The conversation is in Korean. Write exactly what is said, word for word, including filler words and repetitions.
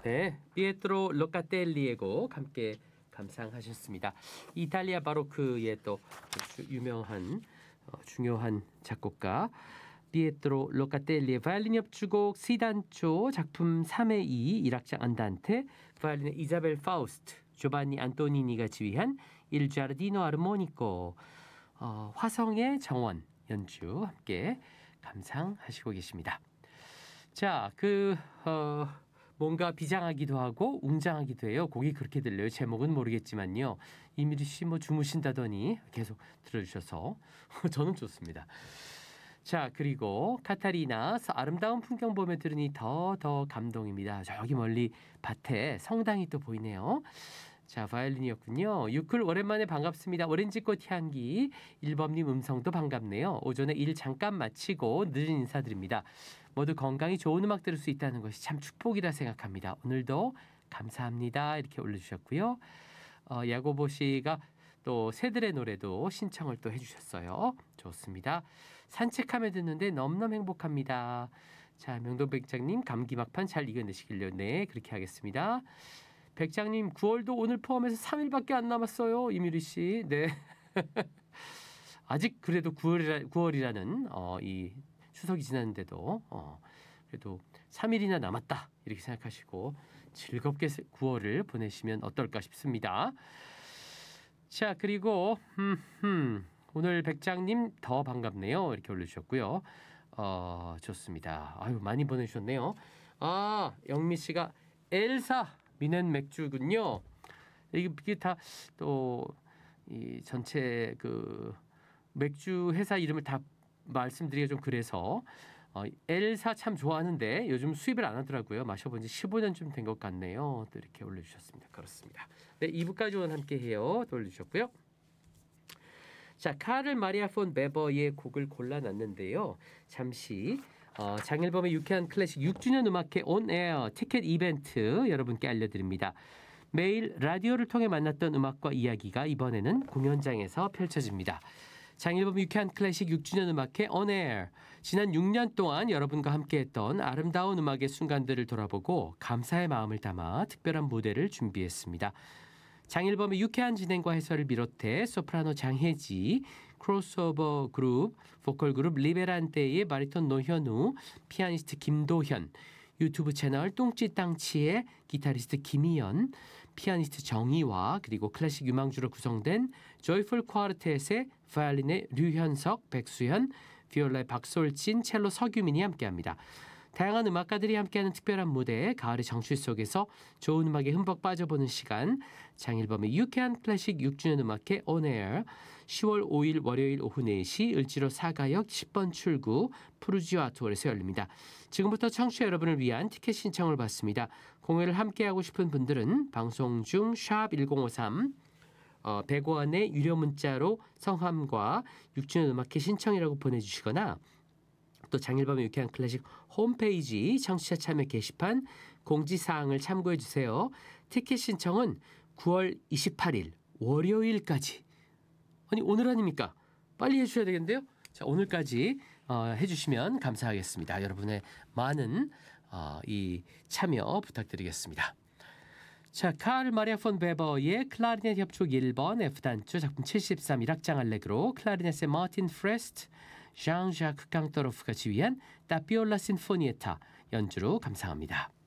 네, 피에트로 로카텔리의 곡 함께 감상하셨습니다. 이탈리아 바로크의 또 유명한 어, 중요한 작곡가 피에트로 로카텔리의 바이올린 협주곡 시단초 작품 삼의 이 일악장 안단테 바이올린의 이자벨 파우스트 조반니 안토니니가 지휘한 일 자르디노 아르모니코 어, 화성의 정원 연주 함께 감상하시고 계십니다. 자, 그 어, 뭔가 비장하기도 하고 웅장하기도 해요. 곡이 그렇게 들려요. 제목은 모르겠지만요. 이미리 씨 뭐 주무신다더니 계속 들어주셔서 저는 좋습니다. 자, 그리고 카타리나 아름다운 풍경 보며 들으니 더 더 감동입니다. 저기 멀리 밭에 성당이 또 보이네요. 자, 바이올린이었군요. 유클 오랜만에 반갑습니다. 오렌지꽃 향기. 일범님 음성도 반갑네요. 오전에 일 잠깐 마치고 늦은 인사드립니다. 모두 건강히 좋은 음악 들을 수 있다는 것이 참 축복이라 생각합니다. 오늘도 감사합니다. 이렇게 올려주셨고요. 어, 야고보 씨가 또 새들의 노래도 신청을 또 해주셨어요. 좋습니다. 산책하며 듣는데 너무너무 행복합니다. 자, 명동백장님 감기 막판 잘 이겨내시길요. 네, 그렇게 하겠습니다. 백장님 구월도 오늘 포함해서 삼 일밖에 안 남았어요. 이미리 씨. 네. 아직 그래도 구월이라, 구월이라는 어, 이 추석이 지났는데도 어, 그래도 삼 일이나 남았다 이렇게 생각하시고 즐겁게 구월을 보내시면 어떨까 싶습니다. 자, 그리고 음, 음, 오늘 백장님 더 반갑네요. 이렇게 올려주셨고요. 어, 좋습니다. 아유, 많이 보내주셨네요. 아, 영미 씨가 엘사 미넨 맥주군요. 이게 다 또 이 전체 그 맥주 회사 이름을 다 말씀드리기가 좀 그래서 어, 엘사 참 좋아하는데 요즘 수입을 안 하더라고요. 마셔본 지 십오 년쯤 된 것 같네요. 또 이렇게 올려주셨습니다. 그렇습니다. 네, 이 부까지 오늘 함께해요. 또 올려주셨고요. 자, 카를 마리아 폰 베버의 곡을 골라놨는데요. 잠시 어, 장일범의 유쾌한 클래식 육 주년 음악회 온에어 티켓 이벤트 여러분께 알려드립니다. 매일 라디오를 통해 만났던 음악과 이야기가 이번에는 공연장에서 펼쳐집니다. 장일범 유쾌한 클래식 육 주년 음악회 온에어 지난 육 년 동안 여러분과 함께했던 아름다운 음악의 순간들을 돌아보고 감사의 마음을 담아 특별한 무대를 준비했습니다. 장일범의 유쾌한 진행과 해설을 비롯해 소프라노 장혜지, 크로스오버 그룹, 보컬 그룹 리베란테의 바리톤 노현우, 피아니스트 김도현, 유튜브 채널 똥찌땅치의 기타리스트 김희연, 피아니스트 정희와 그리고 클래식 유망주로 구성된 조이풀 쿼르텟의 바이올린의 류현석, 백수현, 비올라의 박솔진, 첼로 서규민이 함께합니다. 다양한 음악가들이 함께하는 특별한 무대, 가을의 정취 속에서 좋은 음악에 흠뻑 빠져보는 시간, 장일범의 유쾌한 클래식 육 주년 음악회 온에어 시월 오일 월요일 오후 네 시 을지로 사가역 십 번 출구 푸르지오 아트홀에서 열립니다. 지금부터 청취자 여러분을 위한 티켓 신청을 받습니다. 공연을 함께하고 싶은 분들은 방송 중 샵 일공오삼 어, 백 원의 유료 문자로 성함과 육 주년 음악회 신청이라고 보내주시거나 또 장일범의 유쾌한 클래식 홈페이지 청취자 참여 게시판 공지사항을 참고해 주세요. 티켓 신청은 구월 이십팔일 월요일까지. 아니 오늘 아닙니까? 빨리 해주셔야 되겠는데요. 자, 오늘까지 어, 해주시면 감사하겠습니다. 여러분의 많은 어, 이 참여 부탁드리겠습니다. 자, 카를 마리아 폰 베버의 클라리넷 협주곡 일 번 F단조 작품 칠십삼 일악장 알레그로 클라리넷의 마틴 프레스트 장 자크 깡떠로프가 지휘한 따피올라 신포니에타 연주로 감상합니다.